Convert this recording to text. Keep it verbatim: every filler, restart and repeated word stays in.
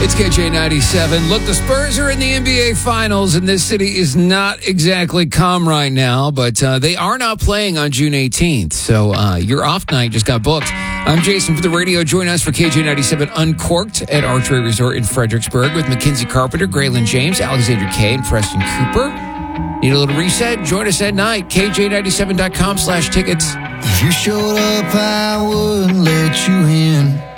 It's K J ninety-seven. Look, the Spurs are in the N B A Finals, and this city is not exactly calm right now, but uh, they are not playing on June eighteenth. So uh, your off night just got booked. I'm Jason for the radio. Join us for K J ninety-seven Uncorked at Archery Resort in Fredericksburg with Mackenzie Carpenter, Graylin James, Alexander Kay, and Preston Cooper. Need a little reset? Join us at night. K J ninety-seven dot com slash tickets. If you showed up, I wouldn't let you in.